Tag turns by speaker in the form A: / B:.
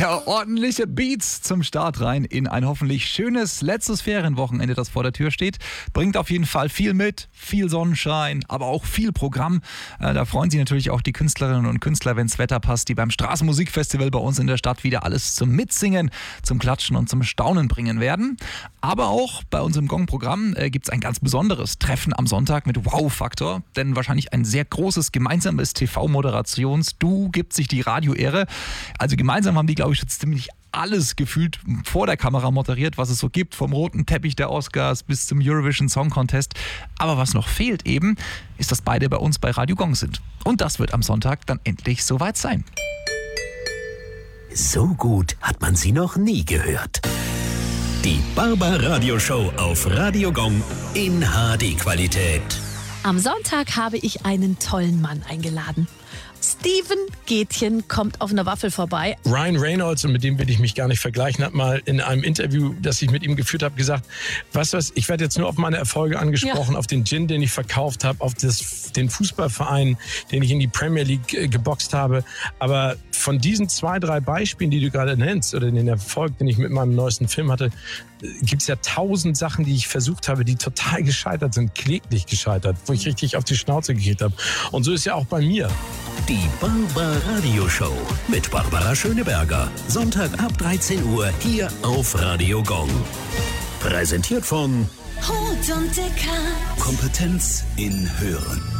A: Ja, ordentliche Beats zum Start rein in ein hoffentlich schönes letztes Ferienwochenende, das vor der Tür steht. Bringt auf jeden Fall viel mit, viel Sonnenschein, aber auch viel Programm. Da freuen sich natürlich auch die Künstlerinnen und Künstler, wenn das Wetter passt, die beim Straßenmusikfestival bei uns in der Stadt wieder alles zum Mitsingen, zum Klatschen und zum Staunen bringen werden. Aber auch bei uns im Gong-Programm gibt es ein ganz besonderes Treffen am Sonntag mit Wow-Faktor, denn wahrscheinlich ein sehr großes gemeinsames TV-Moderationsduo gibt sich die Radioehre. Also gemeinsam haben die, glaube ich, schon ziemlich alles gefühlt vor der Kamera moderiert, was es so gibt, vom roten Teppich der Oscars bis zum Eurovision Song Contest. Aber was noch fehlt eben, ist, dass beide bei uns bei Radio Gong sind. Und das wird am Sonntag dann endlich soweit sein.
B: So gut hat man sie noch nie gehört. Die Barbaradio-Show auf Radio Gong in HD-Qualität.
C: Am Sonntag habe ich einen tollen Mann eingeladen. Steven Gätjen kommt auf einer Waffel vorbei.
D: Ryan Reynolds, und mit dem will ich mich gar nicht vergleichen, hat mal in einem Interview, das ich mit ihm geführt habe, gesagt, weißt du was, ich werde jetzt nur auf meine Erfolge angesprochen, auf den Gin, den ich verkauft habe, auf den Fußballverein, den ich in die Premier League geboxt habe. Aber von diesen 2, 3 Beispielen, die du gerade nennst, oder den Erfolg, den ich mit meinem neuesten Film hatte, gibt es ja 1000 Sachen, die ich versucht habe, die total gescheitert sind, kläglich gescheitert, wo ich richtig auf die Schnauze gekriegt habe. Und so ist ja auch bei mir.
B: Die Barbaradio-Show mit Barbara Schöneberger. Sonntag ab 13 Uhr hier auf Radio Gong. Präsentiert von
E: Rot und Dicker.
B: Kompetenz in Hören.